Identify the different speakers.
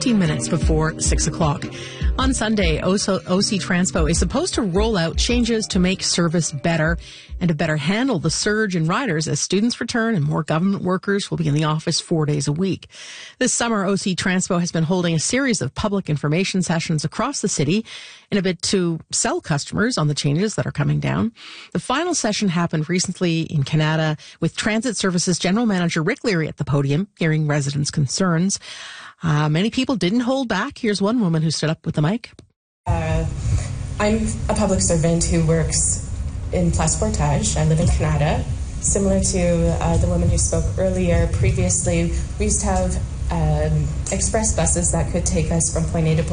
Speaker 1: 15 minutes before 6 o'clock. On Sunday, OC Transpo is supposed to roll out changes to make service better and to better handle the surge in riders as students return and more government workers will be in the office 4 days a week. This summer, OC Transpo has been holding a series of public information sessions across the city in a bid to sell customers on the changes that are coming down. The final session happened recently in Canada with Transit Services General Manager Rick Leary at the podium, hearing residents' concerns. Many people didn't hold back. Here's one woman who stood up with the mic.
Speaker 2: I'm a public servant who works in Place Portage. I live in Canada. Similar to the woman who spoke earlier, previously we used to have express buses that could take us from point A to point